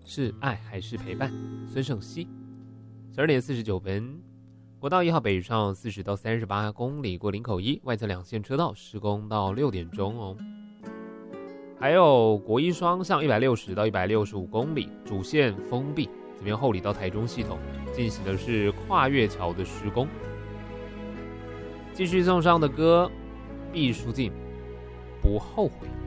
是爱还是陪伴？孙胜熙。12点49分，国道1号北上40到38公里过林口一，外侧2线车道施工到6点钟哦。还有国一双向160到165公里主线封闭，这边后里到台中系统进行的是跨越桥的施工。继续送上的歌，毕书尽，不后悔。